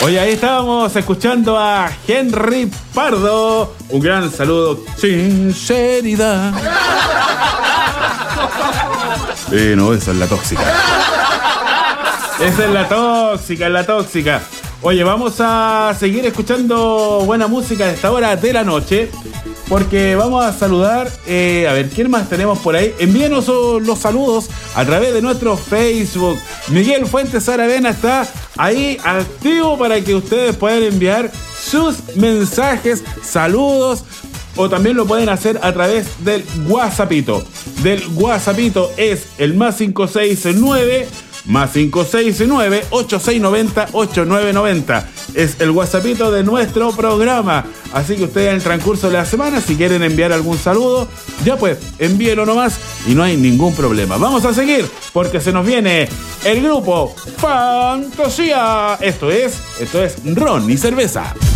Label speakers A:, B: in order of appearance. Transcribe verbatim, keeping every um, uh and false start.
A: Oye, ahí estábamos escuchando a Henry Pardo. Un gran saludo. Sinceridad. Eh, no, esa es la tóxica. Esa es la tóxica, es la tóxica. Oye, vamos a seguir escuchando buena música a esta hora de la noche, porque vamos a saludar, eh, a ver, ¿quién más tenemos por ahí? Envíenos los saludos a través de nuestro Facebook. Miguel Fuentes Aravena está ahí activo para que ustedes puedan enviar sus mensajes, saludos, o también lo pueden hacer a través del WhatsAppito. Del WhatsAppito es el más cinco seis nueve... Más cinco seis nueve, ocho seis nueve cero, ocho nueve nueve cero. Es el WhatsAppito de nuestro programa. Así que ustedes en el transcurso de la semana, si quieren enviar algún saludo, ya pues, envíenlo nomás y no hay ningún problema. Vamos a seguir porque se nos viene el grupo Fantasía. Esto es, esto es Ron y Cerveza.